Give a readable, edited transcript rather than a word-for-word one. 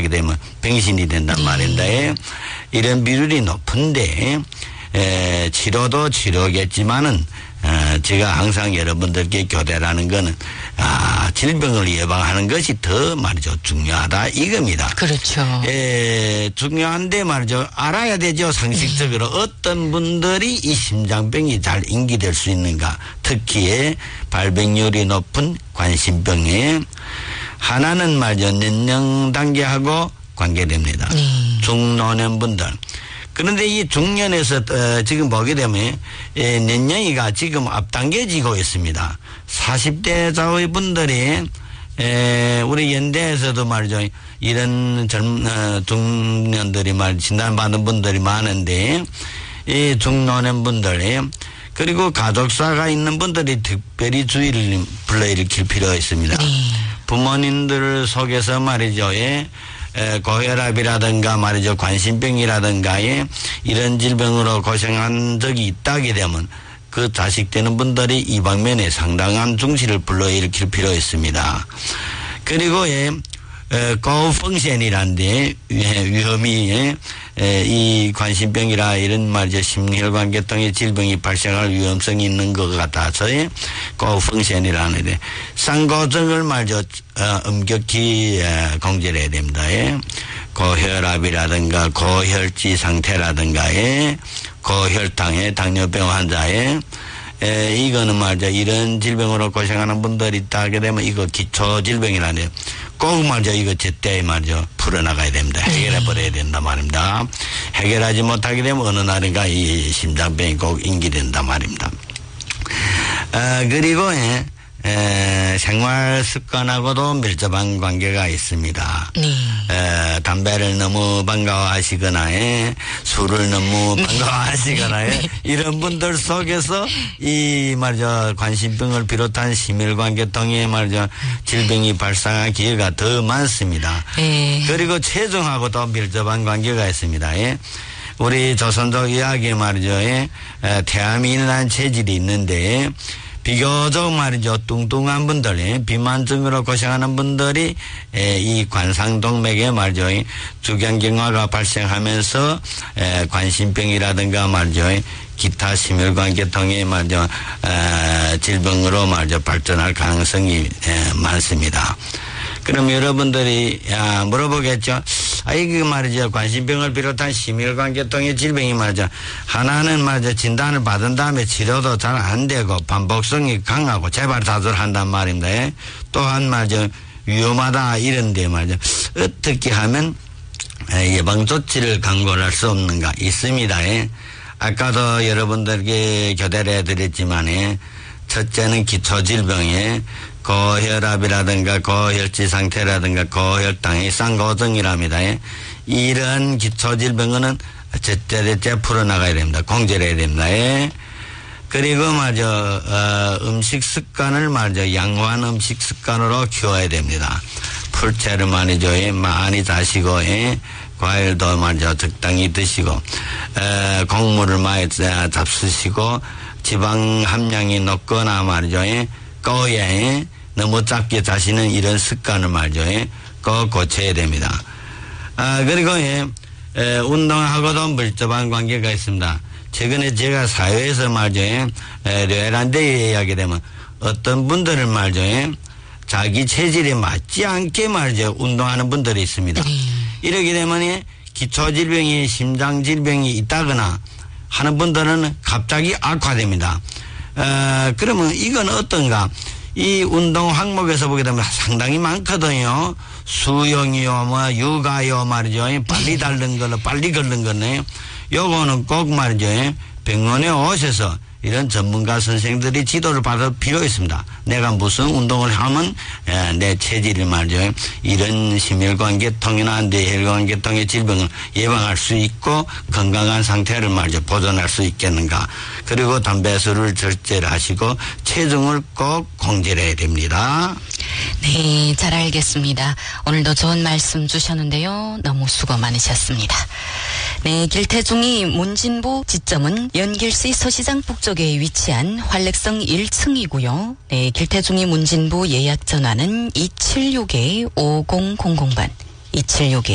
하게 되면 병신이 된단 말인데 이런 비율이 높은데 치료도 치료겠지만은 제가 항상 여러분들께 교대라는 거는 질병을 예방하는 것이 더 말이죠 중요하다 이겁니다. 그렇죠. 중요한데 말이죠 알아야 되죠 상식적으로 어떤 분들이 이 심장병이 잘 인기될 수 있는가 특히 발병률이 높은 관심병에 하나는 말이죠 연령 단계하고 관계됩니다. 중노년분들. 그런데 이 중년에서 지금 보게 되면 연령이가 지금 앞당겨지고 있습니다. 40대 좌우의 분들이 우리 연대에서도 말이죠 이런 중년들이 진단받은 분들이 많은데 이 중노년 분들이 그리고 가족사가 있는 분들이 특별히 주의를 불러일으킬 필요가 있습니다. 부모님들 속에서 말이죠 고혈압이라든가 말이죠 관심병이라든가 이런 질병으로 고생한 적이 있다게 되면 그 자식되는 분들이 이 방면에 상당한 중시를 불러일으킬 필요가 있습니다. 그리고 고펑션이란데 위험이 이 관심병이라 이런 말이죠 심혈관계통의 질병이 발생할 위험성이 있는 것 같아서 고펑션이라는데 쌍고증을 말이죠 엄격히 공제를 해야 됩니다. 고혈압이라든가 고혈지 상태라든가 고혈당에 당뇨병 환자에 이거는 말이죠 이런 질병으로 고생하는 분들이 있다 하게 되면 이거 기초 질병이라네요. 꼭 말이죠 이거 제때 말이죠 풀어나가야 됩니다. 해결해 버려야 된다 말입니다. 해결하지 못하게 되면 어느 날인가 이 심장병이 꼭 인기된다 말입니다. 그리고 생활 습관하고도 밀접한 관계가 있습니다. 담배를 너무 반가워하시거나 술을 너무 반가워하시거나 이런 분들 속에서 이 말이죠 관심병을 비롯한 심혈관계통의 말이죠 질병이 발생할 기회가 더 많습니다. 그리고 체중하고도 밀접한 관계가 있습니다. 우리 조선족 이야기에 말이죠 태아민이라는 체질이 있는데 비교적 말이죠 뚱뚱한 분들 비만증으로 고생하는 분들이 이 관상동맥에 말이죠 주경경화가 발생하면서 관심병이라든가 말이죠 기타 심혈관계통의 말이죠 질병으로 말이죠 발전할 가능성이 많습니다. 그럼 여러분들이 물어보겠죠. 이거 말이죠 관심병을 비롯한 심혈관계통의 질병이 말이죠 하나는 말이죠 진단을 받은 다음에 치료도 잘 안 되고 반복성이 강하고 재발사설한단 말입니다. 또한 말이죠 위험하다 이런데 말이죠 어떻게 하면 예방 조치를 강구를 할 수 없는가 있습니다. 아까도 여러분들께 교대를 해드렸지만 첫째는 기초 질병에 고혈압이라든가 고혈지 상태라든가 고혈당의 쌍고증이랍니다. 이런 기초질병은 제때제때 풀어나가야 됩니다. 공제를 해야 됩니다. 그리고 말이죠 음식 습관을 말이죠 양호한 음식 습관으로 키워야 됩니다. 풀채를 말이죠 많이 자시고 과일도 말이죠 적당히 드시고 곡물을 많이 잡수시고 지방 함량이 높거나 말이죠 꼬에 너무 작게 자시는 이런 습관을 말이죠 꼭 고쳐야 됩니다. 그리고 운동하고도 밀접한 관계가 있습니다. 최근에 제가 사회에서 말이죠 뇌란대에 이야기 되면 어떤 분들은 말이죠 자기 체질에 맞지 않게 말이죠 운동하는 분들이 있습니다. 이렇게 되면 기초질병이 심장질병이 있다거나 하는 분들은 갑자기 악화됩니다. 그러면 이건 어떤가? 이 운동 항목에서 보게 되면 상당히 많거든요. 수영이요, 육아요 말이죠. 빨리 닳는 걸로, 빨리 걷는 거네요. 요거는 꼭 말이죠. 병원에 오셔서 이런 전문가 선생들이 지도를 받을 필요 있습니다. 내가 무슨 운동을 하면 내 체질이 말이죠. 이런 심혈관계통이나 뇌혈관계통의 질병을 예방할 수 있고 건강한 상태를 말이죠. 보존할 수 있겠는가. 그리고 담배 술을 절제를 하시고 체중을 꼭 공제를 해야 됩니다. 네, 잘 알겠습니다. 오늘도 좋은 말씀 주셨는데요. 너무 수고 많으셨습니다. 네, 길태중이 문진부 지점은 연길시 서시장 북쪽에 위치한 활렉성 1층이고요. 네, 길태중이 문진부 예약 전화는 276-5000번, 276